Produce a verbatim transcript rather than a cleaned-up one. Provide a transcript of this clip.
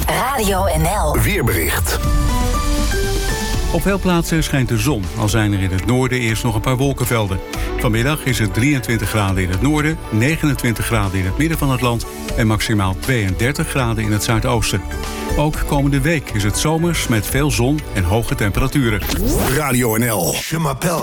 Radio N L. Weerbericht. Op veel plaatsen schijnt de zon, al zijn er in het noorden eerst nog een paar wolkenvelden. Vanmiddag is het drieëntwintig graden in het noorden, negenentwintig graden in het midden van het land en maximaal tweeëndertig graden in het zuidoosten. Ook komende week is het zomers met veel zon en hoge temperaturen. Radio N L. Je m'appelle